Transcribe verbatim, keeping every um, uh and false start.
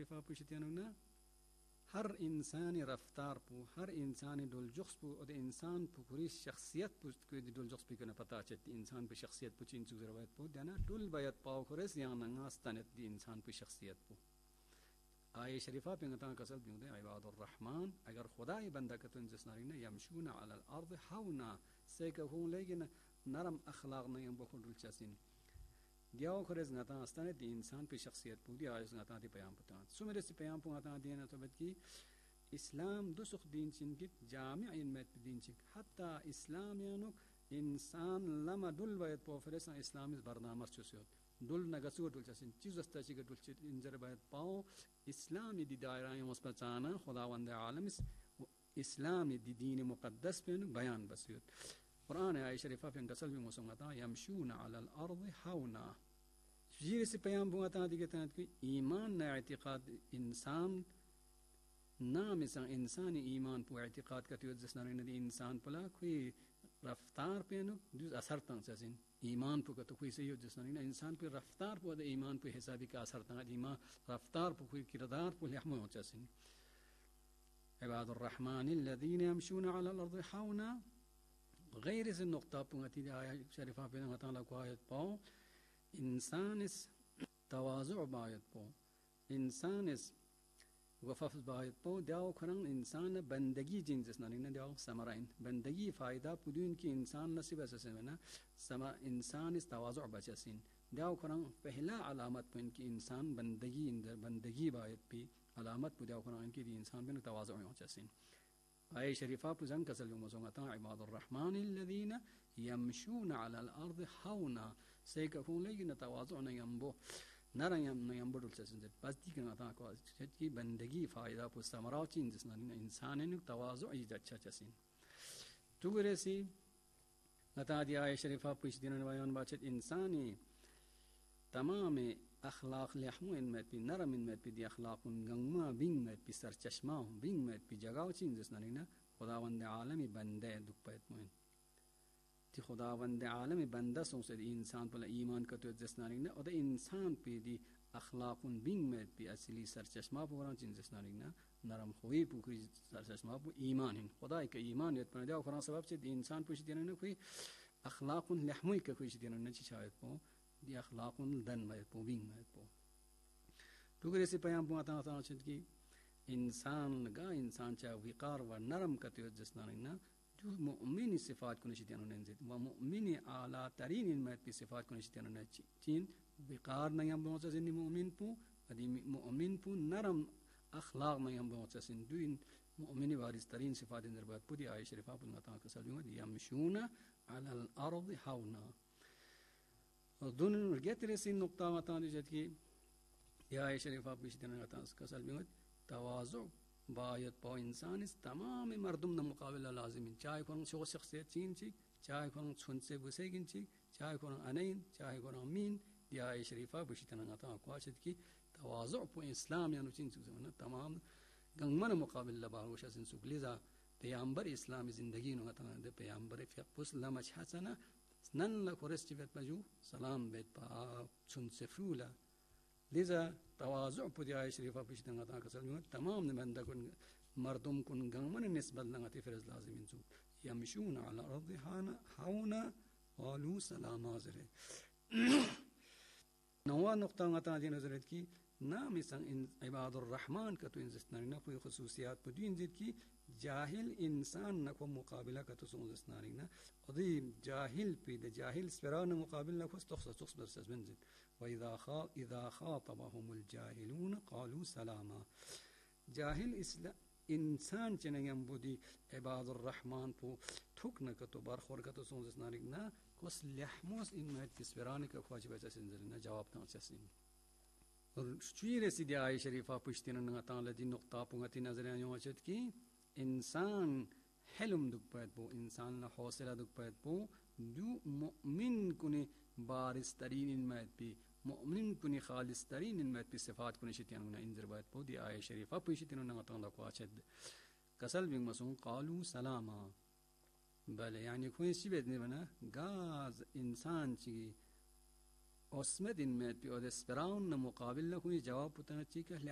शरीफा पुछतियानुना हर इंसानी रफ्तार पु हर इंसानी डुल जुख्स पु और इंसान पु पूरी शख्सियत पु कोई डुल जुख्स पु कना पता चलती इंसान पु शख्सियत पु चिन चुज़ रवायत पु देना डुल बायत पाव खरेस yang nangastanet di इंसान पु शख्सियत पु आये शरीफा पे ngata kasal biude ibadur rahman agar खुदाई बंदा का तो इंजसनारिना यमशूना अलल अर्द हाउना से का हूं लेकिन नरम अखलाक न यम बखुल चसिन दियाओ खरेज ngata astane di इंसान पे शख्सियत पु दिया आयस ngata di पयाम पता सुमेरे से पयाम पु ngata देना तो बत की इस्लाम दुसुख दिन चिन की जामिअ इन में दिन चिक हत्ता इस्लाम यानो इंसान लमा दुल वयत पो फरेसा इस्लाम इस बरनामस चुसियोत दुल नगसु दुल चसिन चीज अस्ता चिक दुल चित इंजर वयत पाओ इस्लामी दी दायरा यमस पचाना खुदावंद आलम इस्लामी दी दीन मुकद्दस पे बयान बसियोत कुरान आय शरीफा पे गसल भी मुसंगता यमशूना अलल अर्द हाउना जीर से पयाम बुआता दिगता कि ईमान न इतिकाद इंसान नाम इस इंसानी ईमान पु इतिकाद का तो जसना ने इंसान पला कोई रफ्तार पे नो जो असर तंग ससिन ईमान पु का तो कोई सही जसना ने इंसान पे रफ्तार पु द ईमान पे हिसाबी का असर तंग ईमान रफ्तार पु कोई किरदार पु लहमो चसिन इबादुर रहमान الذين يمشون على الارض حونا غير इस नुक्ता पु अति आया शरीफा पे ngata la को आयत पाओ इंसान इस तवाज़ु बायत पो इंसान इस वफ़फ़ बायत पो दियाओ खरंग इंसान बंदगी जिन जिसना नहीं ना दियाओ समराइन बंदगी फ़ायदा पुदुन की इंसान नसीब ऐसे में ना समा इंसान इस तवाज़ु बचसिन दियाओ खरंग पहला अलामत पो इनकी इंसान बंदगी इंदर बंदगी बायत भी अलामत पो दियाओ खरंग इनकी इंसान में तवाज़ु में होचसिन आये शरीफा पुजन कसल जो मज़ोंगता इबादुर रहमान الذين يمشون على الأرض حونا سيكون लेकिन तवाज़ु न यम्बो नरं यम न यम्बो डुल चसिन बस दी करना था को की बंदगी फायदा पु समराव चिन जिसना इंसान ने तवाज़ु ई अच्छा चसिन तुगरे सी नता दिया आये शरीफा पुछ दिन बयान बाचत इंसानी तमाम अखलाक लहमु इन में भी नरम इन में भी दी अखलाक उन गंगमा बिंग में भी सर चश्मा बिंग में भी जगह चिन जिसना नहीं ना खुदावंद आलमी बंदे दुख पैत मुइन ती खुदावंद आलमी बंदा सोच दी इंसान पर ईमान का तो जिसना नहीं ना और इंसान पे दी अखलाक उन बिंग में भी असली सर चश्मा पूरा चिन जिसना नहीं ना नरम खुई पुकरी सर चश्मा पु ईमान इन खुदा के ईमान ये पर जाओ फरा सबब से इंसान पुछ देना ना कोई अखलाक उन लहमु का कोई देना ना चाहिए पो दी अखलाकुन दन में पो विंग में पो टुकरे से पयाम बुआता था कि इंसान लगा इंसान चाहे विकार व नरम कते जिसना नहीं ना जो मुअमिनी सिफात को निश्चित ने जित व मुअमिनी आला तरीन इन में सिफात को निश्चित ने चीन विकार नहीं हम बहुत से मुअमिन पो अदी मुअमिन पो नरम अखलाक में हम बहुत से दुइन मुअमिनी वारिस तरीन सिफात इन दरबार पूरी आय शरीफा पुनता का सलूम यमशूना अलल अर्द हाउना दोन गेतरे से नुक्ता मता दिजत की या शरीफा पिछदन गता कसल में तवाज़ु बायत पो इंसान इस तमाम मर्दम न मुकाबला लाजिम चाहे कोन शो शख्सियत चीन ची चाहे कोन छुन से बुसेगिन ची चाहे कोन अनैन चाहे कोन अमीन या शरीफा पिछदन गता क्वाशत की तवाज़ु पो इस्लाम यानो चीन सुना तमाम गंगमन मुकाबला बारोशा सिन सुगलिजा पैगंबर इस्लामी जिंदगी न गता दे पैगंबर फिकुस लमच हसना नन ला कोरेस चिबत मजू सलाम बेत पा सुन सेफ्रूला लिजा तवाज़ु पुदिया शरीफा पिछदन गता कसल में तमाम बंदा कुन मर्दम कुन गंगमन निस्बत लगती फिरज लाजिम इंसु यमशून अला अर्द हाना हाउना qalu salama zare नवा नुक्ता गता दी नजरत की नाम इसन इबादुर रहमान का तो इंजस्नारी ना कोई खसूसियात पर दिन जित की जाहिल इंसान न को मुकाबला का तो इंजस्नारी ना अदी जाहिल पे द जाहिल स्परान मुकाबला को तखस तखस बस मंजिल व इذا खा इذا خاطبهم الجاهلون قالوا سلاما जाहिल इसला इंसान चनयम बुदी इबादुर रहमान पो थुक न का तो बार खोर का तो इंजस्नारी ना कोस लहमोस इन में स्परान का ख्वाज बचा सिंजल ना जवाब ता चसिन और चीरे सीधे आय शरीफा पुश्तिन नगता लदी नुक्ता पुंगती नजर आयो अचत की इंसान हलम दुख पैद पो इंसान न हौसला दुख पैद पो जो मुमिन कुने बारिस तरीन इन में भी मुमिन कुने खालिस तरीन इन में भी सिफात कुने शितियान न इंजर बैद पो दी आय शरीफा पुश्तिन नगता लको अचत कसल बिंग मसुन कालू सलामा भले यानी कोई सिबत ने बना गाज इंसान ची उसमें दिन में भी और स्पराउन न मुकाबिल न कोई जवाब पुतना ची के